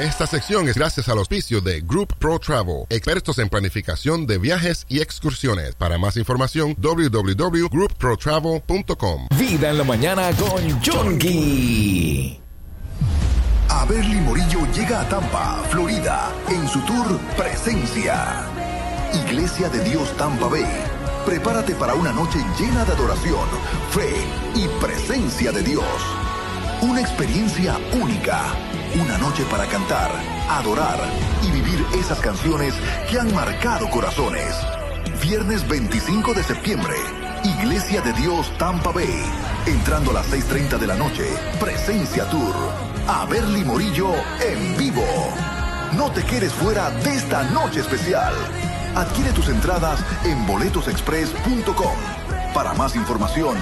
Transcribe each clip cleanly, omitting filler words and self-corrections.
Esta sección es gracias al auspicio de Group Pro Travel, expertos en planificación de viajes y excursiones. Para más información, www.groupprotravel.com. Vida en la mañana con Yonki. Averly Morillo llega a Tampa, Florida, en su tour Presencia. Iglesia de Dios Tampa Bay. Prepárate para una noche llena de adoración, fe y presencia de Dios. Una experiencia única. Una noche para cantar, adorar y vivir esas canciones que han marcado corazones. Viernes 25 de septiembre, Iglesia de Dios Tampa Bay. Entrando a las 6:30 de la noche, Presencia Tour. Averly Morillo en vivo. No te quedes fuera de esta noche especial. Adquiere tus entradas en boletosexpress.com. Para más información,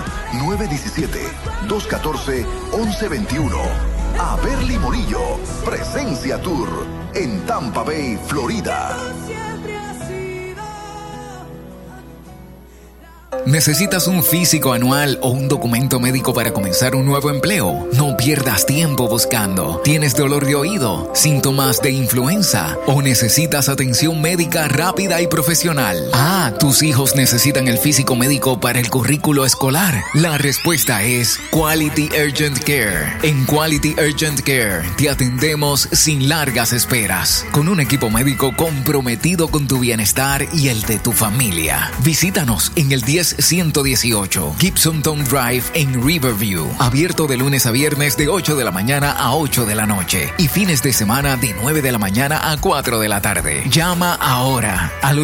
917-214-1121. Averly Morillo, Presencia Tour, en Tampa Bay, Florida. ¿Necesitas un físico anual o un documento médico para comenzar un nuevo empleo? No pierdas tiempo buscando. ¿Tienes dolor de oído, síntomas de influenza o necesitas atención médica rápida y profesional? ¿Tus hijos necesitan el físico médico para el currículo escolar? La respuesta es Quality Urgent Care. En Quality Urgent Care te atendemos sin largas esperas, con un equipo médico comprometido con tu bienestar y el de tu familia. Visítanos en el 10118 Gibsonton Drive en Riverview. Abierto de lunes a viernes de 8 de la mañana a 8 de la noche y fines de semana de 9 de la mañana a 4 de la tarde. Llama ahora al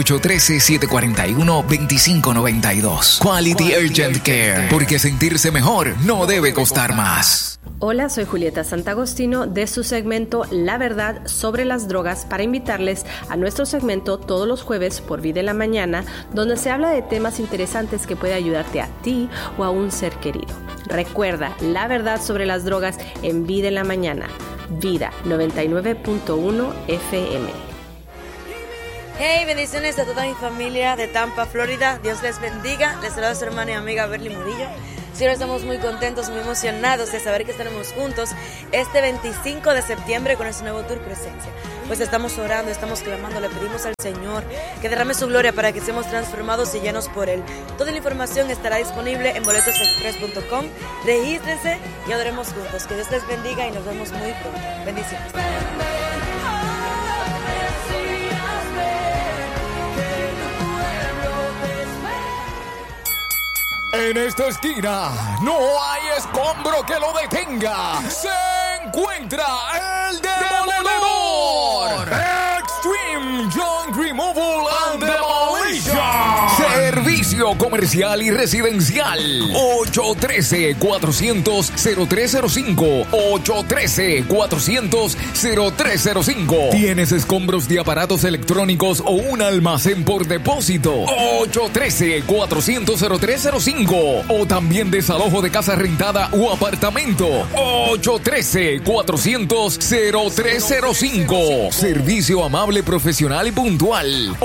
813-741-2592. Quality Urgent Care, porque sentirse mejor no debe costar más. Hola, soy Julieta Santagostino de su segmento La Verdad sobre las Drogas, para invitarles a nuestro segmento todos los jueves por Vida en la Mañana, donde se habla de temas interesantes que puede ayudarte a ti o a un ser querido. Recuerda, La Verdad sobre las Drogas en Vida en la Mañana. Vida 99.1 FM. Hey, bendiciones a toda mi familia de Tampa, Florida. Dios les bendiga. Les saluda a su hermana y amiga Averly Morillo. Siempre estamos muy contentos, muy emocionados de saber que estaremos juntos este 25 de septiembre con este nuevo tour Presencia. Pues estamos orando, estamos clamando, le pedimos al Señor que derrame su gloria para que seamos transformados y llenos por Él. Toda la información estará disponible en boletosexpress.com. Regístrense y adoremos juntos. Que Dios les bendiga y nos vemos muy pronto. Bendiciones. En esta esquina no hay escombro que lo detenga. Se encuentra el Demoledor. Extreme Junk Removal and Demolition. Servicio comercial y residencial. 813-400-0305. 813-400-0305. ¿Tienes escombros de aparatos electrónicos o un almacén por depósito? 813-400-0305. O también desalojo de casa rentada o apartamento. 813-400-0305. Servicio amable, profesional y puntual.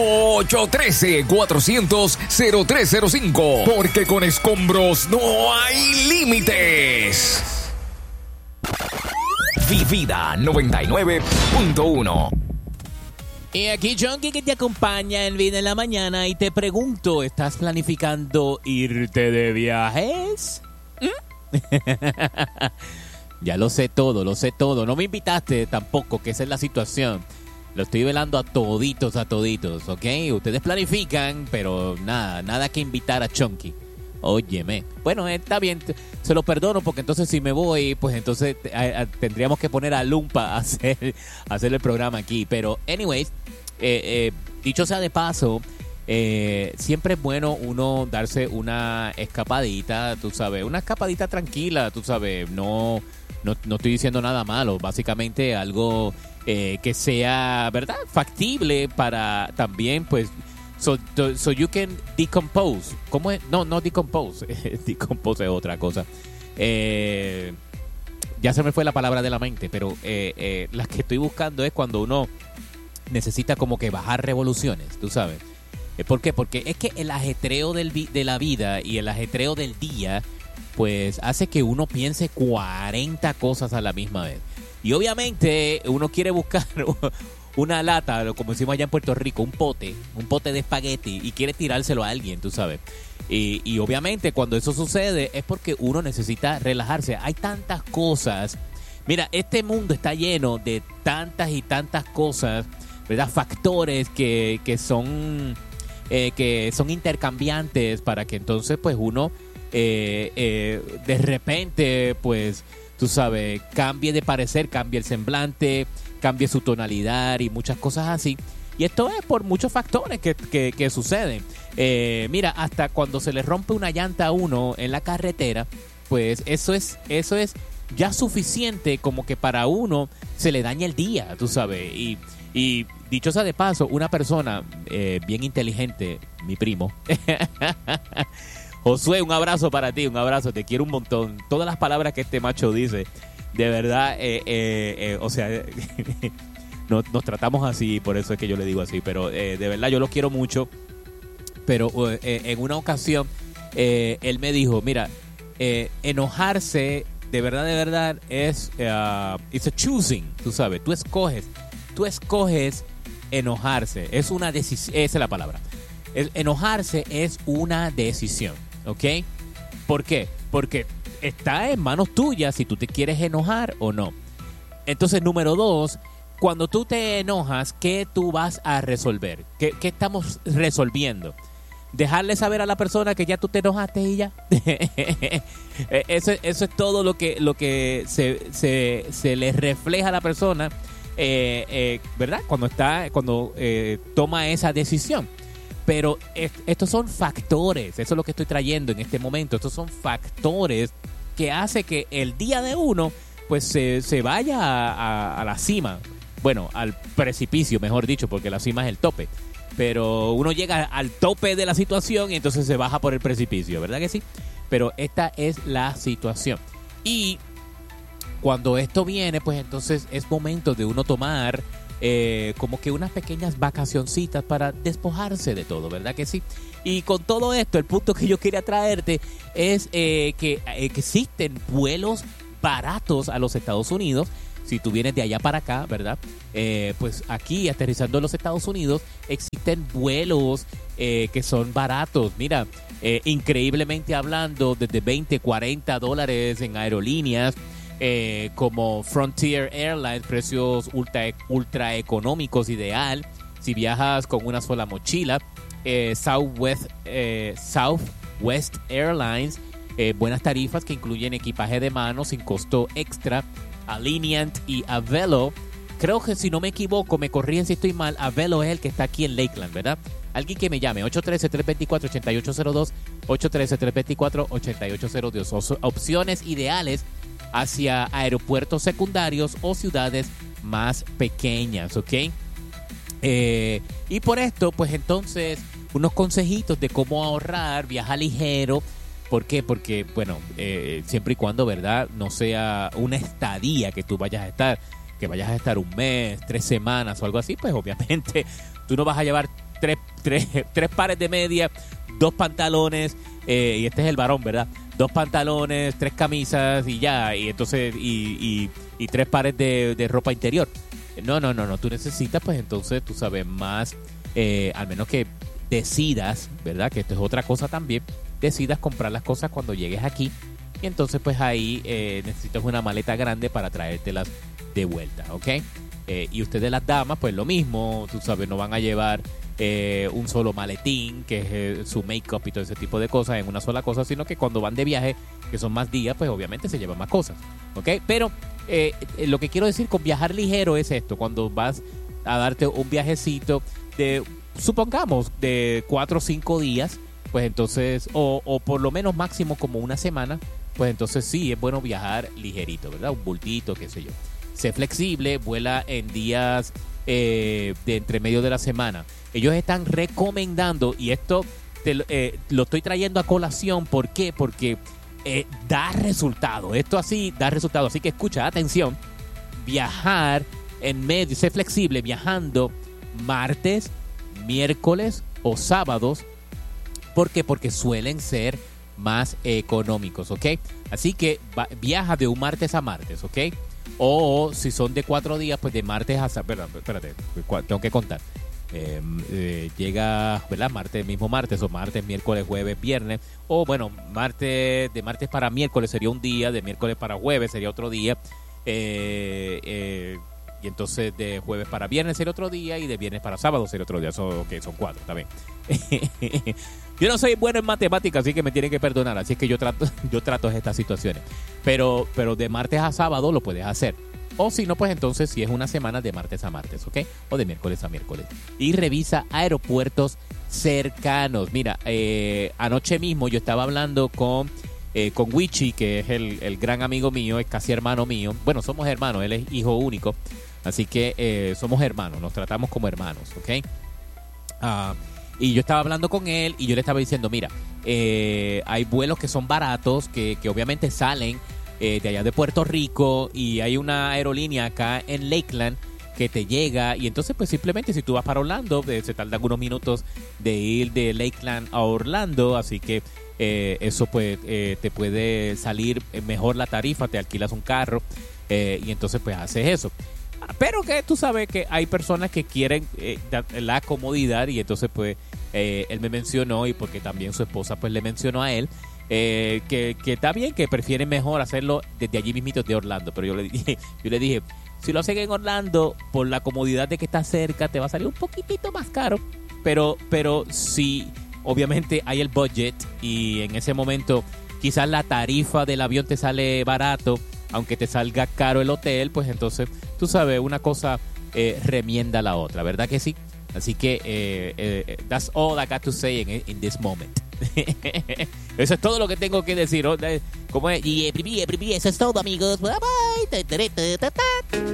813-400-0305. Porque con escombros no hay límites. Vivida 99.1. Y aquí Yonki, que te acompaña en Vida en la Mañana, y te pregunto, ¿estás planificando irte de viajes? Ya lo sé todo. No me invitaste tampoco, que esa es la situación. Lo estoy velando a toditos, ¿ok? Ustedes planifican, pero nada que invitar a Chonky. Óyeme. Bueno, está bien, se lo perdono, porque entonces si me voy, pues entonces tendríamos que poner a Lumpa a hacer el programa aquí. Pero, anyways, dicho sea de paso, siempre es bueno uno darse una escapadita, tú sabes, una escapadita tranquila, tú sabes, no estoy diciendo nada malo, básicamente algo que sea, ¿verdad?, factible para también, pues, so you can decompose. ¿Cómo es? No decompose. Decompose es otra cosa. Ya se me fue la palabra de la mente, pero la que estoy buscando es cuando uno necesita como que bajar revoluciones, tú sabes. ¿Por qué? Porque es que el ajetreo de la vida y el ajetreo del día, pues hace que uno piense 40 cosas a la misma vez. Y obviamente uno quiere buscar una lata, como decimos allá en Puerto Rico, un pote de espagueti y quiere tirárselo a alguien, tú sabes. Y obviamente cuando eso sucede es porque uno necesita relajarse. Hay tantas cosas. Mira, este mundo está lleno de tantas y tantas cosas, ¿verdad? Factores que son intercambiantes para que entonces pues uno de repente pues tú sabes cambie de parecer, cambie el semblante, cambie su tonalidad y muchas cosas así. Y esto es por muchos factores que suceden. Mira, hasta cuando se le rompe una llanta a uno en la carretera, pues eso es ya suficiente como que para uno se le daña el día, tú sabes. Y dicho sea de paso, una persona bien inteligente, mi primo, Josué, un abrazo para ti, un abrazo, te quiero un montón. Todas las palabras que este macho dice, de verdad, o sea, nos tratamos así, por eso es que yo le digo así, pero de verdad yo lo quiero mucho. Pero en una ocasión, él me dijo, mira, enojarse, de verdad, es it's a choosing, tú sabes, tú escoges enojarse, es una decisión, esa es la palabra. Enojarse es una decisión, ¿ok? ¿Por qué? Porque está en manos tuyas si tú te quieres enojar o no. Entonces, número 2, cuando tú te enojas, ¿qué tú vas a resolver? ¿Qué estamos resolviendo? Dejarle saber a la persona que ya tú te enojaste y ya. Eso es todo lo que se le refleja a la persona, ¿verdad? Cuando toma esa decisión. Pero estos son factores, eso es lo que estoy trayendo en este momento. Estos son factores que hace que el día de uno pues se vaya a la cima. Bueno, al precipicio, mejor dicho, porque la cima es el tope. Pero uno llega al tope de la situación y entonces se baja por el precipicio, ¿verdad que sí? Pero esta es la situación. Y cuando esto viene, pues entonces es momento de uno tomar como que unas pequeñas vacacioncitas para despojarse de todo, ¿verdad que sí? Y con todo esto, el punto que yo quería traerte es que existen vuelos baratos a los Estados Unidos. Si tú vienes de allá para acá, ¿verdad? Pues aquí, aterrizando en los Estados Unidos, existen vuelos que son baratos. Mira, increíblemente hablando, desde $20, $40 en aerolíneas como Frontier Airlines, precios ultra económicos, ideal. Si viajas con una sola mochila, Southwest Airlines, buenas tarifas que incluyen equipaje de mano sin costo extra. Allegiant y Avelo, creo que si no me equivoco, me corrigen si estoy mal, Avelo es el que está aquí en Lakeland, ¿verdad? Alguien que me llame, 813-324-8802, 813-324-8802, opciones ideales hacia aeropuertos secundarios o ciudades más pequeñas, ¿ok? Y por esto, pues entonces, unos consejitos de cómo ahorrar, viajar ligero. ¿Por qué? Porque, bueno, siempre y cuando, ¿verdad?, no sea una estadía que tú vayas a estar, que vayas a estar un mes, 3 semanas o algo así, pues obviamente tú no vas a llevar tres pares de medias, 2 pantalones, y este es el varón, ¿verdad? 2 pantalones, 3 camisas y ya, y entonces, y 3 pares de ropa interior. No, tú necesitas, pues entonces, tú sabes, más, al menos que decidas, ¿verdad?, que esto es otra cosa también, decidas comprar las cosas cuando llegues aquí y entonces pues ahí necesitas una maleta grande para traértelas de vuelta, ¿ok? Y ustedes las damas pues lo mismo, tú sabes, no van a llevar un solo maletín que es su make-up y todo ese tipo de cosas en una sola cosa, sino que cuando van de viaje, que son más días, pues obviamente se llevan más cosas, ¿ok? Pero lo que quiero decir con viajar ligero es esto, cuando vas a darte un viajecito de, supongamos, de 4 o 5 días, pues entonces, o por lo menos máximo como una semana, pues entonces sí, es bueno viajar ligerito, ¿verdad? Un bultito, qué sé yo. Sé flexible, vuela en días de entre medio de la semana. Ellos están recomendando, y esto lo estoy trayendo a colación, ¿por qué? Porque da resultado, esto así da resultado, así que escucha, atención, viajar en medio, sé flexible, viajando martes, miércoles o sábados. ¿Por qué? Porque suelen ser más económicos, ¿ok? Así que viaja de un martes a martes, ¿ok? O si son de 4 días, pues de martes a sábado. Espérate, tengo que contar. Llega, ¿verdad? Mismo martes, o martes, miércoles, jueves, viernes. O bueno, de martes para miércoles sería un día, de miércoles para jueves sería otro día. Y entonces de jueves para viernes sería otro día, y de viernes para sábado sería otro día. Son 4, está bien. Yo no soy bueno en matemáticas, así que me tienen que perdonar. Así es que yo trato estas situaciones. Pero de martes a sábado lo puedes hacer. O si no, pues entonces si es una semana, de martes a martes, ¿ok? O de miércoles a miércoles. Y revisa aeropuertos cercanos. Mira, anoche mismo yo estaba hablando con Wichi, que es el gran amigo mío, es casi hermano mío. Bueno, somos hermanos, él es hijo único. Así que somos hermanos, nos tratamos como hermanos, ¿ok? Y yo estaba hablando con él y yo le estaba diciendo, mira, hay vuelos que son baratos, que obviamente salen de allá de Puerto Rico, y hay una aerolínea acá en Lakeland que te llega, y entonces pues simplemente si tú vas para Orlando, se tardan unos minutos de ir de Lakeland a Orlando, así que eso pues te puede salir mejor la tarifa, te alquilas un carro y entonces pues haces eso. Pero que tú sabes que hay personas que quieren la comodidad, y entonces pues él me mencionó, y porque también su esposa pues le mencionó a él, que está bien, que prefieren mejor hacerlo desde allí mismito de Orlando. Pero yo le dije, si lo hacen en Orlando, por la comodidad de que está cerca, te va a salir un poquitito más caro, pero si obviamente hay el budget, y en ese momento quizás la tarifa del avión te sale barato, aunque te salga caro el hotel, pues entonces, tú sabes, una cosa remienda la otra, ¿verdad que sí? Así que that's all I got to say in this moment. Eso es todo lo que tengo que decir. ¿Cómo es? Y eso es todo, amigos. Bye bye.